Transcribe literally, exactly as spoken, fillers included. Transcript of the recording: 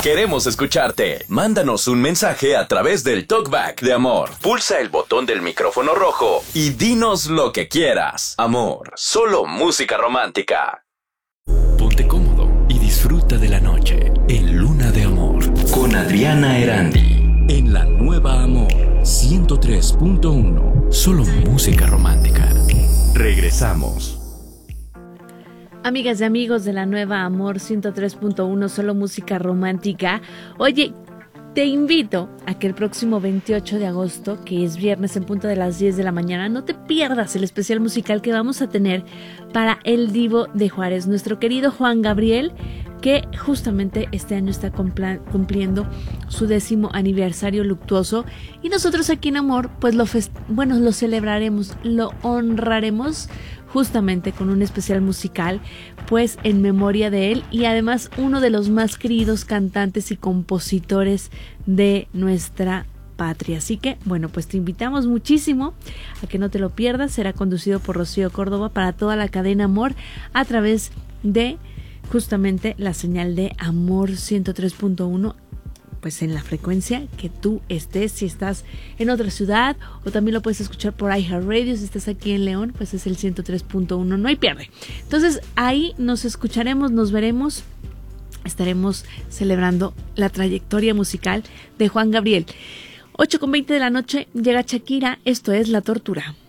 Queremos escucharte. Mándanos un mensaje a través del Talkback de Amor. Pulsa el botón del micrófono rojo y dinos lo que quieras. Amor, solo música romántica. Ponte cómodo y disfruta de la noche en Luna de Amor con Adriana Erandi. En la nueva Amor ciento tres punto uno. Solo música romántica. Regresamos. Amigas y amigos de la nueva Amor ciento tres punto uno, solo música romántica. Oye, te invito a que el próximo veintiocho de agosto, que es viernes en punto de las diez de la mañana, no te pierdas el especial musical que vamos a tener para el Divo de Juárez, nuestro querido Juan Gabriel, que justamente este año está cumpliendo su décimo aniversario luctuoso, y nosotros aquí en Amor pues lo fest- bueno, lo celebraremos, lo honraremos justamente con un especial musical pues en memoria de él, y además uno de los más queridos cantantes y compositores de nuestra patria. Así que bueno, pues te invitamos muchísimo a que no te lo pierdas. Será conducido por Rocío Córdoba para toda la cadena Amor a través de justamente la señal de Amor ciento tres punto uno, pues en la frecuencia que tú estés. Si estás en otra ciudad, o también lo puedes escuchar por iHeartRadio. Si estás aquí en León, pues es el ciento tres punto uno, no hay pierde. Entonces ahí nos escucharemos, nos veremos, estaremos celebrando la trayectoria musical de Juan Gabriel. ocho con veinte de la noche, llega Shakira, esto es La Tortura.